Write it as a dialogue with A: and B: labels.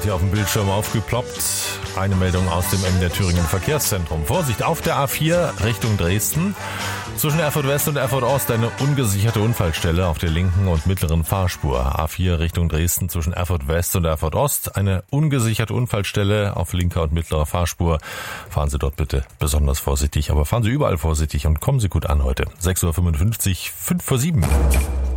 A: Hier auf dem Bildschirm aufgeploppt. Eine Meldung aus dem MDR Thüringen Verkehrszentrum. Vorsicht, auf der A4 Richtung Dresden. Zwischen Erfurt West und Erfurt Ost eine ungesicherte Unfallstelle auf der linken und mittleren Fahrspur. A4 Richtung Dresden zwischen Erfurt West und Erfurt Ost. Eine ungesicherte Unfallstelle auf linker und mittlerer Fahrspur. Fahren Sie dort bitte besonders vorsichtig, aber fahren Sie überall vorsichtig und kommen Sie gut an heute. 6:55 Uhr, 5 vor 7.